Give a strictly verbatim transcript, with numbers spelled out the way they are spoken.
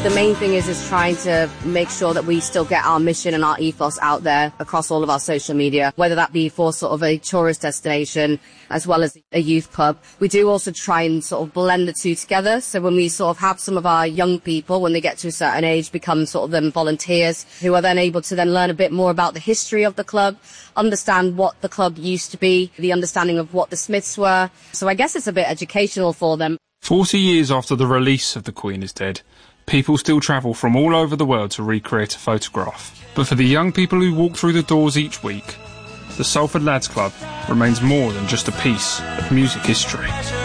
The main thing is is trying to make sure that we still get our mission and our ethos out there across all of our social media, whether that be for sort of a tourist destination as well as a youth club. We do also try and sort of blend the two together. So when we sort of have some of our young people, when they get to a certain age, become sort of them volunteers who are then able to then learn a bit more about the history of the club, understand what the club used to be, the understanding of what the Smiths were. So I guess it's a bit educational for them. Forty years after the release of The Queen is Dead, people still travel from all over the world to recreate a photograph. But for the young people who walk through the doors each week, the Salford Lads Club remains more than just a piece of music history.